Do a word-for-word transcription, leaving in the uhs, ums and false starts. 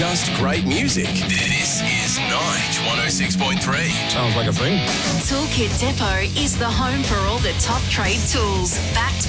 just great music. This is Nige one oh six point three. Sounds like a thing. Toolkit Depot is the home for all the top trade tools, backed